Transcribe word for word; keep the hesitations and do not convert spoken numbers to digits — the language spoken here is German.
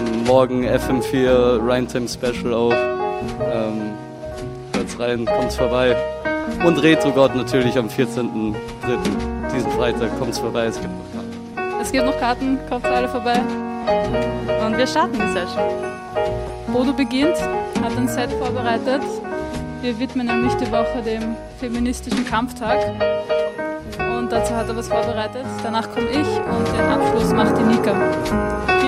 Ähm, morgen F M vier Rhymtime Special auch. Ähm, hört's rein, kommt's vorbei. Und Retro-God natürlich am vierzehnten dritten diesen Freitag, kommt's vorbei, es gibt noch Karten. Es gibt noch Karten, kommt alle vorbei. Und wir starten die Session. Bodo beginnt, hat ein Set vorbereitet. Wir widmen nämlich die Woche dem feministischen Kampftag. Und dazu hat er was vorbereitet. Danach komme ich und den Abschluss macht die Nika.